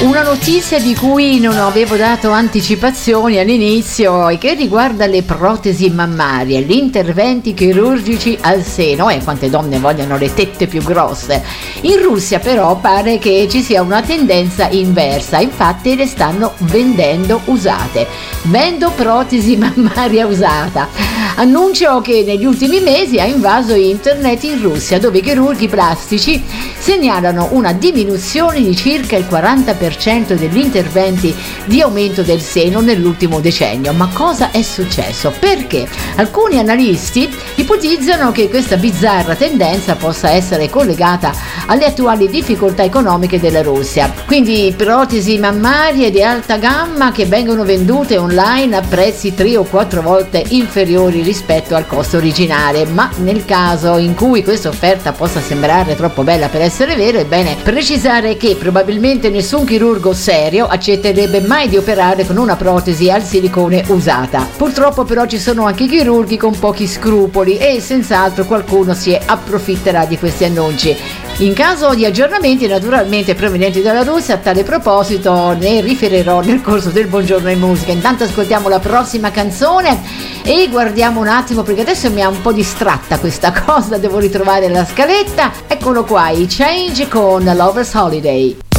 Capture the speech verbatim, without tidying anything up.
Una notizia di cui non avevo dato anticipazioni all'inizio e che riguarda le protesi mammarie, gli interventi chirurgici al seno, e eh, quante donne vogliono le tette più grosse. In Russia però pare che ci sia una tendenza inversa, infatti le stanno vendendo usate. Vendo protesi mammaria usata. Annuncio che negli ultimi mesi ha invaso internet in Russia, dove i chirurghi plastici segnalano una diminuzione di circa il quaranta per cento degli interventi di aumento del seno nell'ultimo decennio. Ma cosa è successo? Perché? Alcuni analisti ipotizzano che questa bizzarra tendenza possa essere collegata alle attuali difficoltà economiche della Russia. Quindi protesi mammarie di alta gamma che vengono vendute online a prezzi tre o quattro volte inferiori rispetto al costo originale. Ma nel caso in cui questa offerta possa sembrare troppo bella per essere vero, è bene precisare che probabilmente nessun chirurgo serio accetterebbe mai di operare con una protesi al silicone usata. Purtroppo però ci sono anche chirurghi con pochi scrupoli e senz'altro qualcuno si approfitterà di questi annunci. In caso di aggiornamenti naturalmente provenienti dalla Russia, a tale proposito ne riferirò nel corso del Buongiorno in Musica. Intanto ascoltiamo la prossima canzone e guardiamo un attimo, perché adesso mi ha un po' distratta questa cosa, devo ritrovare la scaletta. Eccolo qua, i Change con Lover's Holiday.